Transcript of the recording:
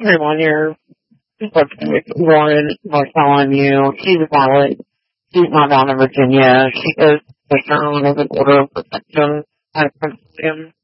everyone, you're working with Lauren Marcellin, she's a pilot. She's not down in Virginia. She goes to the Carolina of the Border of Protection at Prince William.